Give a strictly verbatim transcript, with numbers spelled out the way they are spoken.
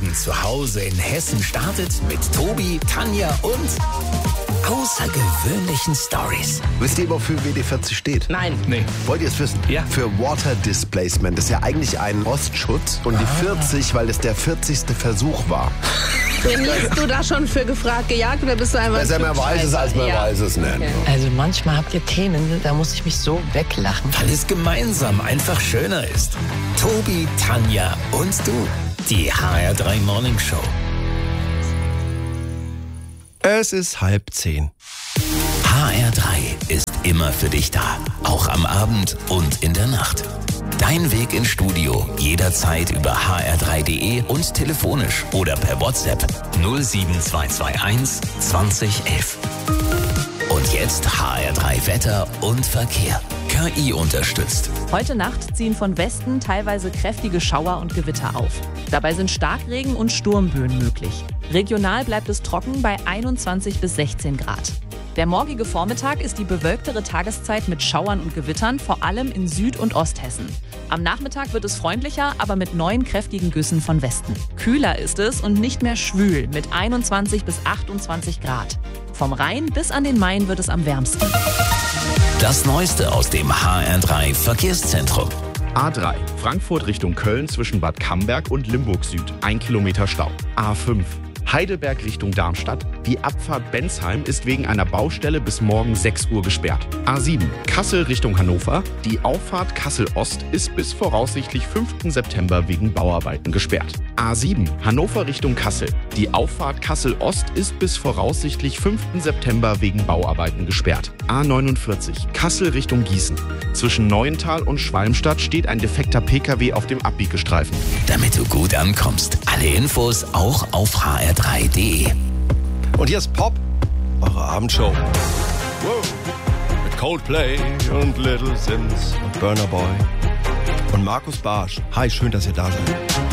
Leben zu Hause in Hessen startet mit Tobi, Tanja und außergewöhnlichen Stories. Wisst ihr, wofür W D vierzig steht? Nein. Nee. Wollt ihr es wissen? Ja. Für Water Displacement. Das ist ja eigentlich ein Rostschutz. Und die vierzig, weil es der vierzigste Versuch war. Trainierst du da schon für gefragt, gejagt oder bist du einfach... Besser man weiß es, als man ja. weiß es nicht. Okay. Also manchmal habt ihr Themen, da muss ich mich so weglachen. Weil es gemeinsam einfach schöner ist. Tobi, Tanja und du. Die H R drei Morning Show. Es ist halb zehn. H R drei ist immer für dich da. Auch am Abend und in der Nacht. Dein Weg ins Studio jederzeit über h r drei punkt d e und telefonisch oder per WhatsApp null sieben zwei zwei eins zwanzig elf. Und jetzt H R drei Wetter und Verkehr. K I unterstützt. Heute Nacht ziehen von Westen teilweise kräftige Schauer und Gewitter auf. Dabei sind Starkregen und Sturmböen möglich. Regional bleibt es trocken bei einundzwanzig bis sechzehn Grad. Der morgige Vormittag ist die bewölktere Tageszeit mit Schauern und Gewittern, vor allem in Süd- und Osthessen. Am Nachmittag wird es freundlicher, aber mit neuen kräftigen Güssen von Westen. Kühler ist es und nicht mehr schwül mit einundzwanzig bis achtundzwanzig Grad. Vom Rhein bis an den Main wird es am wärmsten. Das Neueste aus dem H R drei Verkehrszentrum. A drei, Frankfurt Richtung Köln zwischen Bad Camberg und Limburg Süd. Ein Kilometer Stau. A fünf, Heidelberg Richtung Darmstadt. Die Abfahrt Bensheim ist wegen einer Baustelle bis morgen sechs Uhr gesperrt. A sieben, Kassel Richtung Hannover. Die Auffahrt Kassel Ost ist bis voraussichtlich fünften September wegen Bauarbeiten gesperrt. A sieben, Hannover Richtung Kassel. Die Auffahrt Kassel Ost ist bis voraussichtlich fünften September wegen Bauarbeiten gesperrt. A neunundvierzig, Kassel Richtung Gießen. Zwischen Neuental und Schwalmstadt steht ein defekter Pkw auf dem Abbiegestreifen. Damit du gut ankommst. Alle Infos auch auf h r drei punkt d e. Und hier ist Pop, eure Abendshow. Wow. Mit Coldplay und Little Sims und Burna Boy und Markus Barsch. Hi, schön, dass ihr da seid.